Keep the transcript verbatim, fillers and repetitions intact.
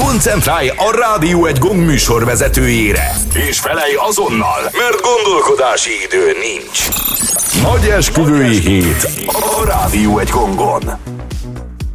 Koncentrálj a Rádió egy Gong műsor vezetőjére, és felej azonnal, mert gondolkodási idő nincs. Nagy esküvői hét a Rádió egy Gongon.